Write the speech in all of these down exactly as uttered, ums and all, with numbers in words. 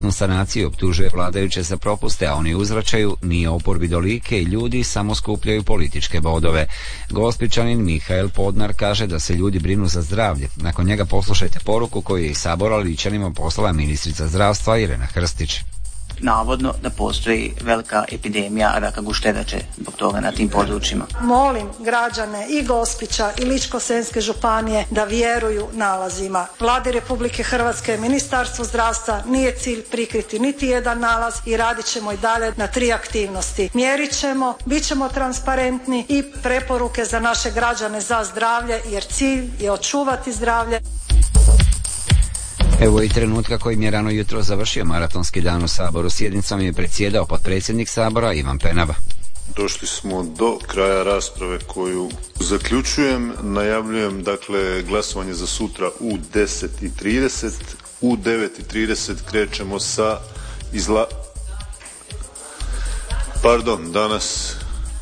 sanaciju optužuje vladajuće za propuste, a oni uzvraćaju nije oporbi do like i ljudi samo skupljaju političke bodove. Gospićanin Mihael Podnar kaže da se ljudi brinu za zdravlje. Nakon njega poslušajte poruku koju je iz Sabora Ličanima poslala ministrica zdravstva Irena Hrstić. Navodno da postoji velika epidemija raka gušterače zbog toga na tim područjima. Molim građane i Gospića i Ličko-senjske županije da vjeruju nalazima. Vladi Republike Hrvatske, Ministarstvo zdravstva nije cilj prikriti niti jedan nalaz i radit ćemo i dalje na tri aktivnosti. Mjerit ćemo, bit ćemo transparentni i preporuke za naše građane za zdravlje, jer cilj je očuvati zdravlje. Evo i trenutka kojim je rano jutro završio maratonski dan u Saboru. Sjednicom je predsjedao potpredsjednik Sabora Ivan Penava. Došli smo do kraja rasprave koju zaključujem. Najavljujem dakle glasovanje za sutra u deset i trideset. U devet i trideset krećemo sa izla... Pardon, danas...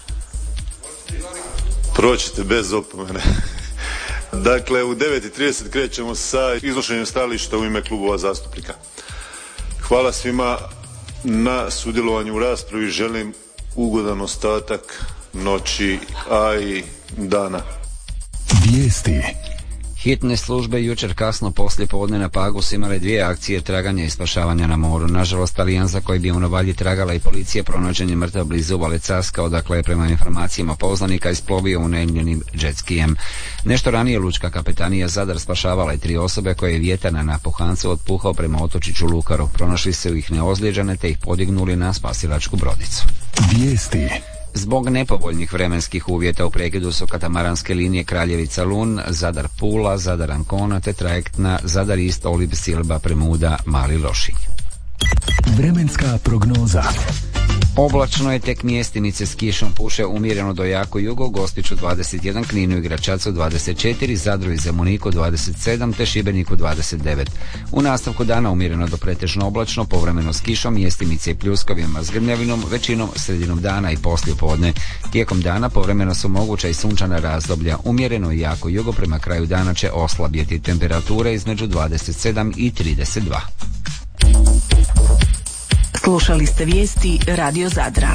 Proćete bez opomene. Dakle, u devet i trideset krećemo sa iznošenjem stajališta u ime klubova zastupnika. Hvala svima na sudjelovanju u raspravi. Želim ugodan ostatak noći, a i dana. Vijesti. Hitne službe jučer kasno poslije podne na Pagu su imale dvije akcije traganja i spašavanja na moru. Nažalost, Talijan za koji bi u Novalji tragala i policija pronađen je mrtav blizu obale Caska, odakle je prema informacijama poznanika isplovio unajmljenim džetskijem. Nešto ranije lučka kapetanija Zadar spašavala je tri osobe koje je vjetar na napuhancu otpuhao prema otočiću Lukaru. Pronašli su ih neozlijeđene te ih podignuli na spasilačku brodicu. Vijesti. Zbog nepovoljnih vremenskih uvjeta u prekidu su katamaranske linije Kraljevica Lun, Zadar Pula, Zadar Ancona te trajektna Zadar Ist Olib Silba Premuda Mali Lošinj. Vremenska prognoza. Oblačno je, tek mjestimice s kišom puše umjereno do jako jugo, u Gospiću dvadeset jedan, Kninu i Gračacu dvadeset četiri, Zadru i Zemuniku dvadeset sedam te Šibeniku dvadeset devet. U nastavku dana umjereno do pretežno oblačno, povremeno s kišom, mjestimice i pljuskovima s grmljavinom, većinom sredinom dana i poslije podne. Tijekom dana povremeno su moguća i sunčana razdoblja, umjereno i jako jugo, prema kraju dana će oslabjeti temperature između dvadeset sedam i trideset dva. Slušali ste vijesti Radio Zadra.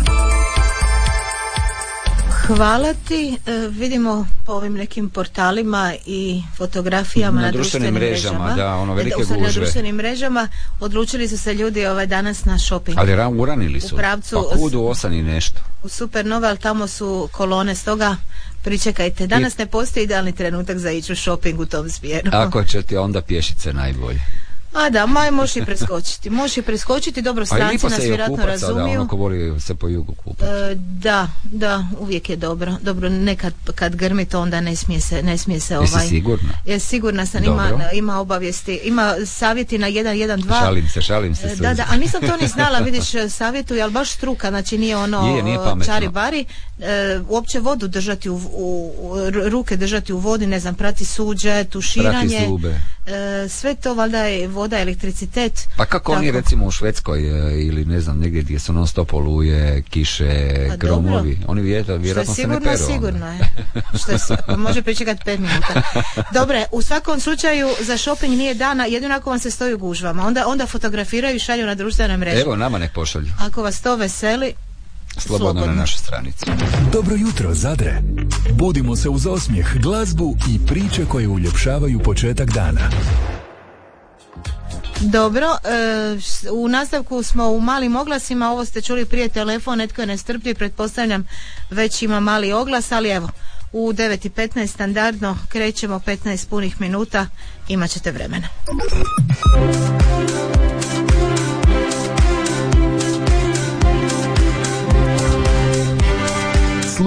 Hvala ti. E, vidimo po ovim nekim portalima i fotografijama na, na društvenim mrežama, mrežama da, ono velike e, da, gužve. Na društvenim mrežama odlučili su se ljudi ovaj danas na shopping. Ali ran, uranili su. U pravcu, pa kudu osam i nešto. U Supernova, ali tamo su kolone, stoga pričekajte. Danas I... ne postoji idealni trenutak za ići u shopping u tom smjeru. Ako će ti onda pješice najbolje. A da, maj možeš i preskočiti. Možeš i preskočiti, dobro, stranci nas vjerojatno razumiju. Da, ono ko voli se po jugu kupati. E, da, da, uvijek je dobro. Dobro, nekad kad grmi to onda ne smije se, ne smije se ovaj... Jesi sigurna? Je sigurna sam, ima, ima obavijesti, ima savjeti na jedan jedan dva. Šalim se, šalim se. E, da, da, a nisam to ni znala, vidiš, savjetuju, ali baš struka, znači nije ono je, nije čari bari. E, uopće vodu držati u, u, u, ruke držati u vodi, ne znam, prati suđe, tuširanje. Prati zube. E, sve to valjda je voda, elektricitet. Pa kako tako. Oni recimo u Švedskoj ili ne znam negdje gdje su non stop oluje, kiše, pa gromovi, oni vjeto, vjerojatno se ne peru. Sigurno je. Što je sigurno, može pričekati pet minuta. Dobre, u svakom slučaju za shopping nije dana, jedino ako vam se stoji u gužvama, onda, onda fotografiraju i šalju na društvene mreže. Evo, nama nek pošalju. Ako vas to veseli, Slobodno, Slobodno na našoj stranici. Dobro jutro, Zadre. Budimo se uz osmijeh, glazbu i priče koje uljepšavaju početak dana. Dobro, e, u nastavku smo u malim oglasima, ovo ste čuli prije, telefon, netko je nestrpljiv, pretpostavljam već ima mali oglas, ali evo, u devet i petnaest standardno krećemo, petnaest punih minuta, imat ćete vremena.